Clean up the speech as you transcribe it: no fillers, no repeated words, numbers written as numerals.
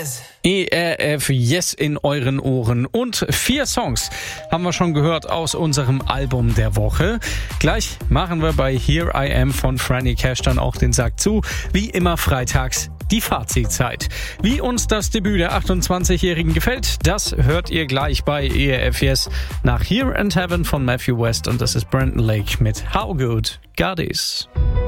ERF Yes in euren Ohren und 4 Songs haben wir schon gehört aus unserem Album der Woche. Gleich machen wir bei Here I Am von Franny Cash dann auch den Sack zu. Wie immer freitags die Fazitzeit. Wie uns das Debüt der 28-Jährigen gefällt, das hört ihr gleich bei ERF Yes nach Here and Heaven von Matthew West und das ist Brandon Lake mit How Good God Is.